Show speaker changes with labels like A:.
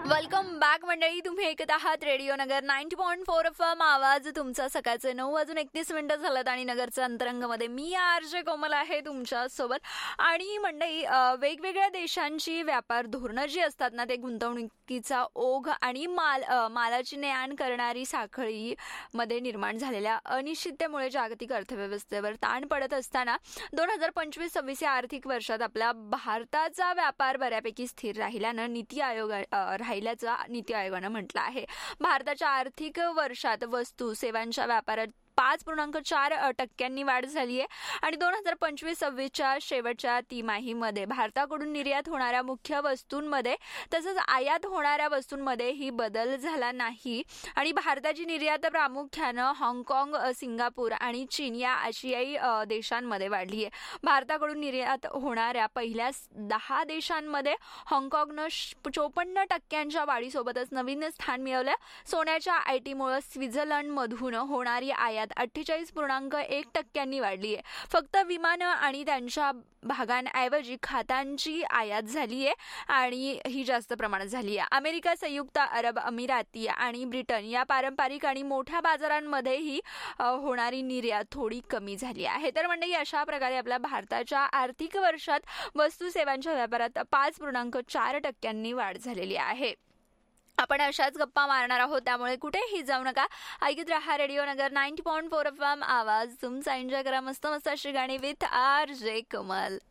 A: Welcome back मंडळी. तुम्ही ऐकत आहात रेडिओ नगर 90.4 FM. आवाज तुमचा. सकाळचे 9:31 झालं आणि नगरच्या अंतरंगामध्ये मी आरजे कोमल आहे तुमच्या सोबत. आणि मंडळी, वेगवेगळ्या देशांची व्यापार धोरणं जी असतात ना, ते गुंतवणुकीचा ओघ आणि मालाची ने-आण करणारी साखळी मध्ये निर्माण झालेल्या अनिश्चिततेमुळे जागतिक अर्थव्यवस्थेवर ताण पडत असताना 2025-26 या आर्थिक वर्षात आपल्या भारताचा व्यापार बऱ्यापैकी स्थिर राहिल्यानं नीती आयोगानं म्हटलं आहे. भारताच्या आर्थिक वर्षात वस्तू सेवांच्या व्यापारात 5.4% वाढ झाली आहे आणि 2025-26च्या शेवटच्या तिमाहीमध्ये भारताकडून निर्यात होणाऱ्या मुख्य वस्तूंमध्ये तसंच आयात होणाऱ्या वस्तूंमध्येही बदल झाला नाही. आणि भारताची निर्यात प्रामुख्यानं हाँगकाँग, सिंगापूर आणि चीन या आशियाई देशांमध्ये वाढली आहे. भारताकडून निर्यात होणाऱ्या पहिल्या 10 देशांमध्ये हाँगकाँगनं 54% वाढीसोबतच नवीन स्थान मिळवलं. सोन्याच्या आयातीमुळे स्वित्झर्लंडमधून होणारी आयात 48.1% वाढली आहे. फक्त विमानं आणि त्यांच्या भागांऐवजी खातांची आयात झाली आहे आणि ही जास्त प्रमाणात झाली आहे. अमेरिका, संयुक्त अरब अमिराती आणि ब्रिटन या पारंपरिक आणि मोठ्या बाजारांमध्येही होणारी निर्यात थोडी कमी झाली आहे. तर म्हणजे अशा प्रकारे आपल्या भारताच्या आर्थिक वर्षात वस्तू सेवांच्या व्यापारात 5.4% वाढ झालेली आहे. आपण अशाच गप्पा मारणार आहोत, त्यामुळे कुठेही जाऊ नका. ऐकत रहा रेडिओ नगर 90.4 FM. आवाज तुमचा. एन्जॉय करा मस्त मस्त अशी गाणी विथ आरजे कमल.